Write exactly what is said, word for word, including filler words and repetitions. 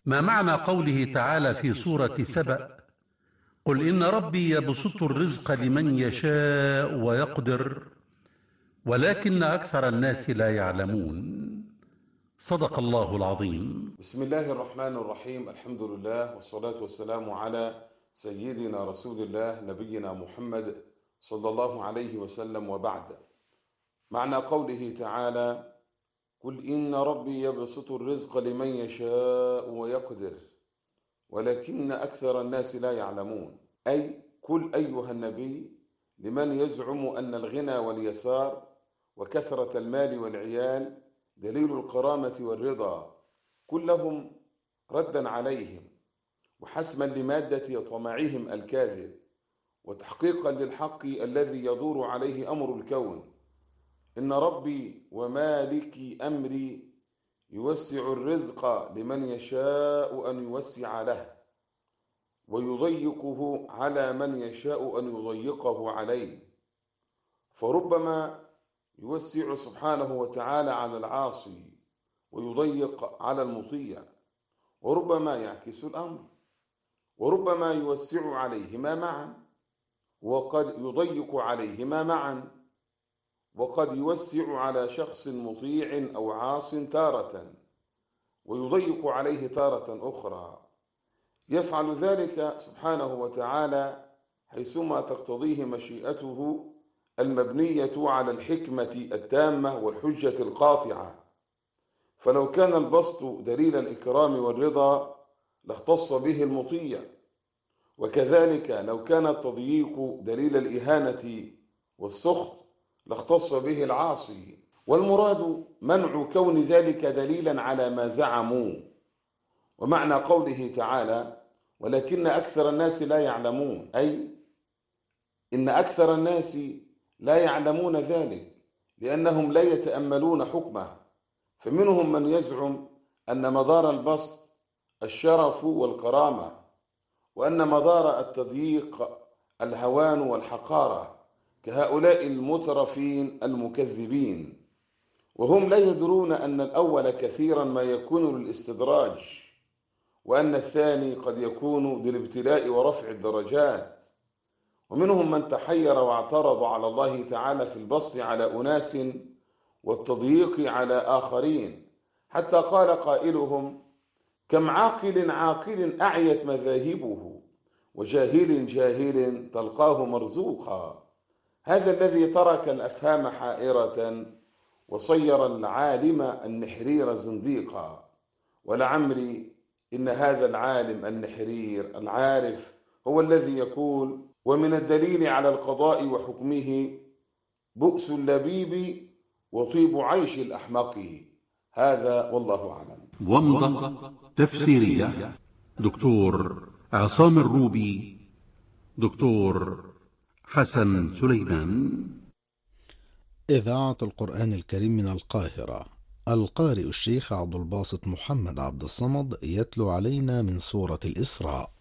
ما معنى قوله تعالى في سورة سبأ: قل إن ربي يبسط الرزق لمن يشاء ويقدر ولكن أكثر الناس لا يعلمون؟ صدق الله العظيم. بسم الله الرحمن الرحيم. الحمد لله والصلاة والسلام على سيدنا رسول الله نبينا محمد صلى الله عليه وسلم، وبعد. معنى قوله تعالى: قل إن ربي يبسط الرزق لمن يشاء ويقدر ولكن أكثر الناس لا يعلمون، أي قل أيها النبي لمن يزعم أن الغنى واليسار وكثرة المال والعيال دليل الكرامة والرضا، كلهم ردا عليهم وحسما لمادة طمعهم الكاذب وتحقيقا للحق الذي يدور عليه أمر الكون. إن ربي ومالك أمري يوسع الرزق لمن يشاء أن يوسع له ويضيقه على من يشاء أن يضيقه عليه، فربما يوسع سبحانه وتعالى على العاصي ويضيق على المطيع، وربما يعكس الأمر، وربما يوسع عليهما معا وقد يضيق عليهما معا، وقد يوسع على شخص مطيع أو عاص تارة ويضيق عليه تارة أخرى. يفعل ذلك سبحانه وتعالى حيثما تقتضيه مشيئته المبنية على الحكمة التامة والحجة القاطعة. فلو كان البسط دليل الإكرام والرضا لاختص به المطيع، وكذلك لو كان التضييق دليل الإهانة والسخط لاختص به العاصي، والمراد منع كون ذلك دليلا على ما زعموا. ومعنى قوله تعالى: ولكن أكثر الناس لا يعلمون، أي إن أكثر الناس لا يعلمون ذلك لأنهم لا يتأملون حكمه. فمنهم من يزعم أن مدار البسط الشرف والكرامة، وأن مدار التضييق الهوان والحقارة، كهؤلاء المترفين المكذبين، وهم لا يدرون أن الأول كثيرا ما يكون للاستدراج، وأن الثاني قد يكون للابتلاء ورفع الدرجات. ومنهم من تحير واعترض على الله تعالى في البسط على أناس والتضييق على آخرين، حتى قال قائلهم: كم عاقل عاقل أعيت مذاهبه وجاهل جاهل تلقاه مرزوقا. هذا الذي ترك الأفهام حائرة وصير العالم النحرير زنديقا. ولعمري إن هذا العالم النحرير العارف هو الذي يقول: ومن الدليل على القضاء وحكمه بؤس اللبيب وطيب عيش الأحمق. هذا والله أعلم. ومضة تفسيرية دكتور عصام الروبي، دكتور حسن سليمان. إذاعة القرآن الكريم من القاهرة، القارئ الشيخ عبد الباسط محمد عبد الصمد يتلو علينا من سورة الإسراء.